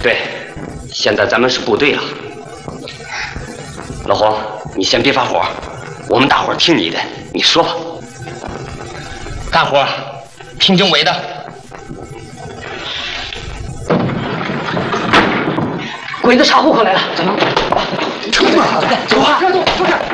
对，现在咱们是部队了。老黄，你先别发火，我们大伙儿听你的，你说吧。干活，听政委的。鬼子查户口来了，咱们冲啊！走啊！